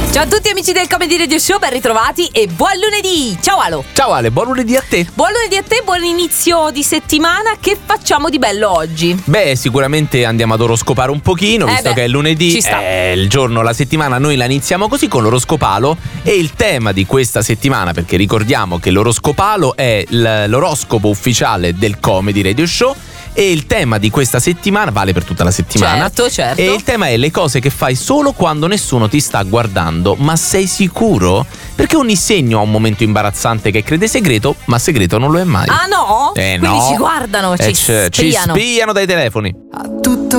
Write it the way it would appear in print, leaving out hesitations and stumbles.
Ciao a tutti amici del Comedy Radio Show, ben ritrovati e buon lunedì! Ciao Alo! Ciao Ale, buon lunedì a te! Buon lunedì a te, buon inizio di settimana. Che facciamo di bello oggi? Beh, sicuramente andiamo ad oroscopare un pochino, visto che è lunedì, ci sta. è il giorno, la settimana, noi la iniziamo così con l'oroscopalo. E il tema di questa settimana, perché ricordiamo che l'oroscopalo è l'oroscopo ufficiale del Comedy Radio Show, e il tema di questa settimana vale per tutta la settimana. Certo. E il tema è le cose che fai solo quando nessuno ti sta guardando. Ma sei sicuro? Perché ogni segno ha un momento imbarazzante che crede segreto, ma segreto non lo è mai. Ah no? No. Quindi ci guardano, ci spiano. Ci spiano dai telefoni.